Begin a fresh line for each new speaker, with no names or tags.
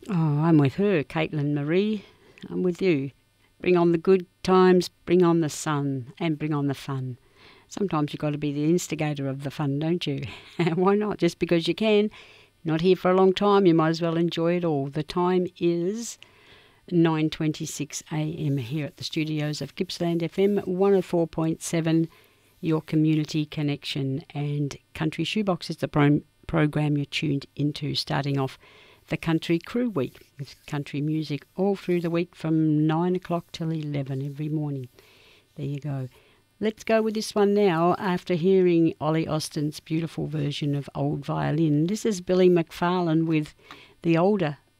Oh, I'm with her, Caitlin Marie. I'm with you. Bring on the good times, bring on the sun, and bring on the fun. Sometimes you've got to be the instigator of the fun, don't you? Why not? Just because you can. Not here for a long time, you might as well enjoy it all. The time is 9:26 a.m. here at the studios of Gippsland FM 104.7, your community connection. And Country Shoebox is the program you're tuned into, starting off the Country Crew Week with country music all through the week from 9 o'clock till 11 every morning. There you go. Let's go with this one now after hearing Ollie Austin's beautiful version of Old Violin. This is Billy McFarlane with The Older